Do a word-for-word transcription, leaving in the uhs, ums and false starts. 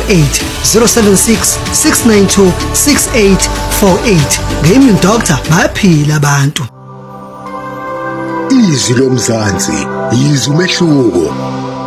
eight zero seven six six nine two six eight four eight. Nge-Immune Doctor bayaphila abantu. Izwi lomzansi, izwi umehluko.